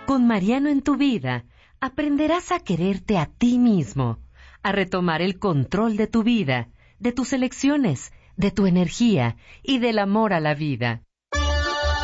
Con Mariano en tu vida, aprenderás a quererte a ti mismo, a retomar el control de tu vida, de tus elecciones, de tu energía y del amor a la vida.